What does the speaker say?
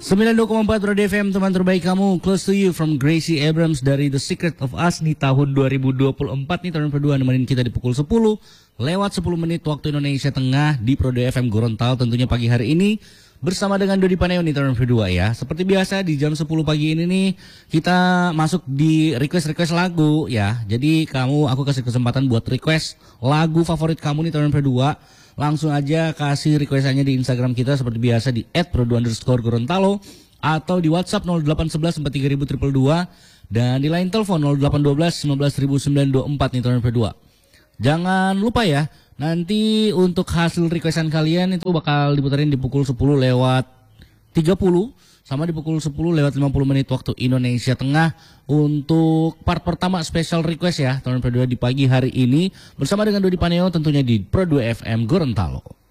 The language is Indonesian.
92,4 Roda FM, teman terbaik kamu. Close to you from Gracie Abrams dari The Secret of Us nih, tahun 2024 nih, tahun kedua nemenin kita di pukul 10 lewat 10 menit waktu Indonesia Tengah di Pro FM Gorontalo tentunya pagi hari ini bersama dengan Dodi Paneo nih, tahun kedua ya. Seperti biasa di jam 10 pagi ini nih kita masuk di request lagu ya. Jadi aku kasih kesempatan buat request lagu favorit kamu nih tahun kedua. Langsung aja kasih requestannya di Instagram kita seperti biasa di @produ_Gorontalo atau di WhatsApp 0811 43000 dan di line telepon 0812 15924 nih tahun kedua. Jangan lupa ya, nanti untuk hasil requestan kalian itu bakal diputarin di pukul 10 lewat 30 sama di pukul 10 lewat 50 menit waktu Indonesia Tengah untuk part pertama special request ya tahun kedua di pagi hari ini bersama dengan Dodi Paneo tentunya di Pro 2 FM Gorontalo.